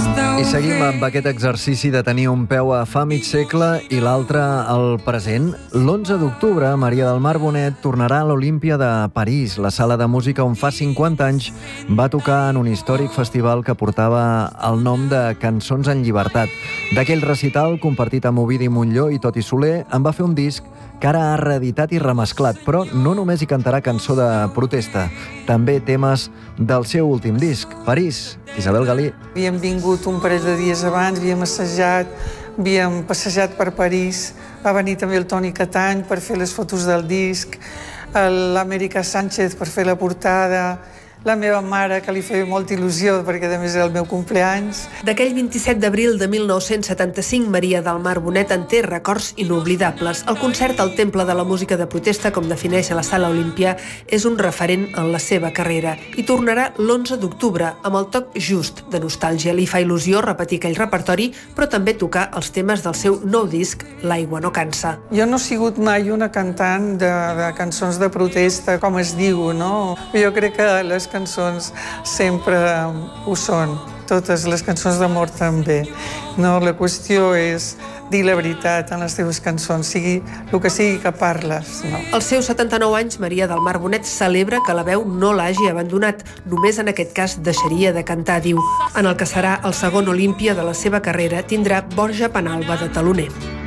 I seguim amb aquest exercici de tenir un peu a fa mig segle i l'altre al present. L'11 d'octubre, Maria del Mar Bonet tornarà a l'Olímpia de París, la sala de música on fa 50 anys va tocar en un històric festival que portava el nom de Cançons en Llibertat. D'aquell recital, compartit amb Ovidi Montllor i Toti Soler, en va fer un disc que ara ha reeditat i remesclat, però no només hi cantarà cançó de protesta, també temes del seu últim disc, París. Isabel Galí. Havíem vingut un parell de dies abans, havíem assajat, havíem passejat per París, va venir també el Toni Catany per fer les fotos del disc, l'Amèrica Sánchez per fer la portada, la meva mare, que li feia molta il·lusió, perquè a més era el meu cumpleaños. D'aquell 27 d'abril de 1975, Maria del Mar Bonet en té records inoblidables. El concert al Temple de la Música de Protesta, com defineix a la Sala Olímpia, és un referent en la seva carrera i tornarà l'11 d'octubre amb el toc just de nostàlgia. Li fa il·lusió repetir aquell repertori, però també tocar els temes del seu nou disc, L'aigua no cansa. Jo no he sigut mai una cantant de cançons de protesta, com es diu, no? Jo crec que les cançons sempre ho són, totes les cançons d'amor també. No, la qüestió és dir la veritat en les teves cançons, sigui el que sigui que parles. No? Als seus 79 anys, Maria del Mar Bonet celebra que la veu no l'hagi abandonat. Només en aquest cas deixaria de cantar, diu. En el que serà el segon Olímpia de la seva carrera, tindrà Borja Penalba de teloner.